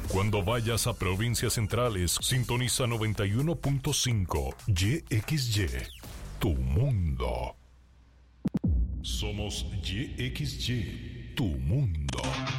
Cuando vayas a provincias centrales, sintoniza 91.5 YXY, tu mundo. Somos YXY, tu mundo.